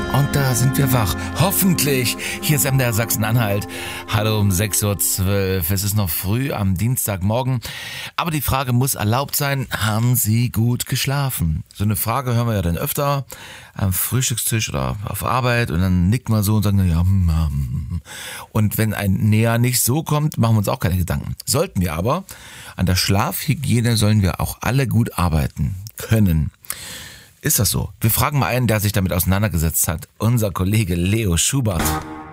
Und da sind wir wach. Hoffentlich. Hier ist MDR Sachsen-Anhalt. Hallo um 6.12 Uhr. Es ist noch früh am Dienstagmorgen. Aber die Frage muss erlaubt sein, haben Sie gut geschlafen? So eine Frage hören wir ja dann öfter am Frühstückstisch oder auf Arbeit. Und dann nickt man so und sagt, ja. Und wenn ein Näher nicht so kommt, machen wir uns auch keine Gedanken. Sollten wir aber. An der Schlafhygiene sollen wir auch alle gut arbeiten können. Ist das so? Wir fragen mal einen, der sich damit auseinandergesetzt hat. Unser Kollege Leo Schubert.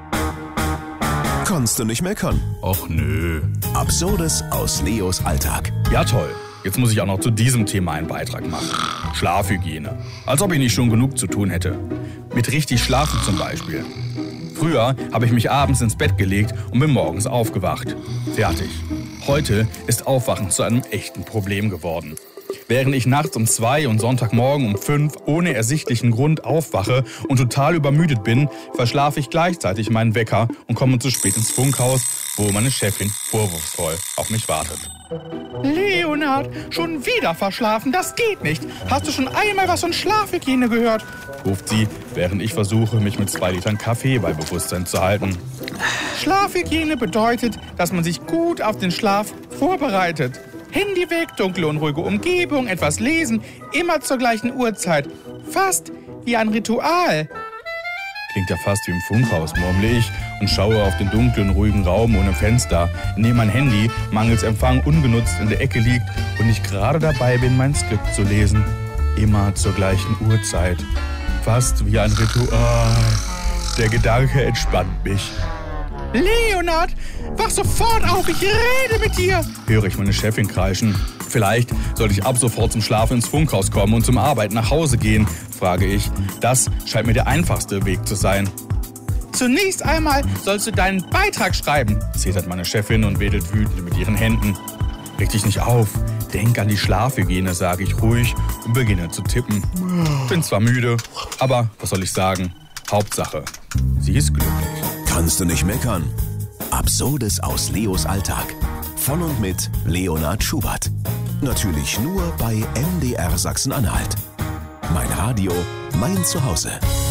Kannst du nicht meckern? Och nö. Absurdes aus Leos Alltag. Ja toll. Jetzt muss ich auch noch zu diesem Thema einen Beitrag machen. Schlafhygiene. Als ob ich nicht schon genug zu tun hätte. Mit richtig schlafen zum Beispiel. Früher habe ich mich abends ins Bett gelegt und bin morgens aufgewacht. Fertig. Heute ist Aufwachen zu einem echten Problem geworden. Während ich nachts um 2 und Sonntagmorgen um 5 ohne ersichtlichen Grund aufwache und total übermüdet bin, verschlafe ich gleichzeitig meinen Wecker und komme zu spät ins Funkhaus, wo meine Chefin vorwurfsvoll auf mich wartet. Leonhard, schon wieder verschlafen, das geht nicht. Hast du schon einmal was von Schlafhygiene gehört? Ruft sie, während ich versuche, mich mit 2 Litern Kaffee bei Bewusstsein zu halten. Schlafhygiene bedeutet, dass man sich gut auf den Schlaf vorbereitet. Handy weg, dunkle und ruhige Umgebung, etwas lesen, immer zur gleichen Uhrzeit. Fast wie ein Ritual. Klingt ja fast wie im Funkhaus, murmle ich und schaue auf den dunklen, ruhigen Raum ohne Fenster, in dem mein Handy mangels Empfang ungenutzt in der Ecke liegt und ich gerade dabei bin, mein Skript zu lesen. Immer zur gleichen Uhrzeit. Fast wie ein Ritual. Der Gedanke entspannt mich. Leonhard, wach sofort auf, ich rede mit dir, höre ich meine Chefin kreischen. Vielleicht sollte ich ab sofort zum Schlafen ins Funkhaus kommen und zum Arbeiten nach Hause gehen, frage ich. Das scheint mir der einfachste Weg zu sein. Zunächst einmal sollst du deinen Beitrag schreiben, zetert meine Chefin und wedelt wütend mit ihren Händen. Reg dich nicht auf, denk an die Schlafhygiene, sage ich ruhig und beginne zu tippen. Bin zwar müde, aber was soll ich sagen? Hauptsache, sie ist glücklich. Kannst du nicht meckern? Absurdes aus Leos Alltag. Von und mit Leonhard Schubert. Natürlich nur bei MDR Sachsen-Anhalt. Mein Radio, mein Zuhause.